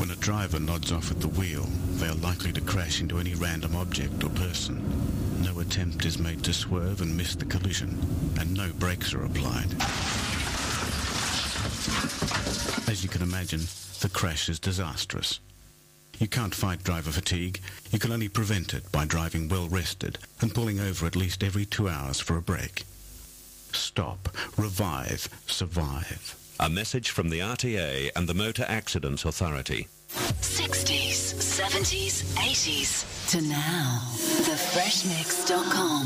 When a driver nods off at the wheel, they are likely to crash into any random object or person. No attempt is made to swerve and miss the collision, and no brakes are applied. As you can imagine, the crash is disastrous. You can't fight driver fatigue. You can only prevent it by driving well rested and pulling over at least every 2 hours for a break. Stop, revive, survive. A message from the RTA and the Motor Accidents Authority. 60s, 70s, 80s to now. TheFreshMix.com.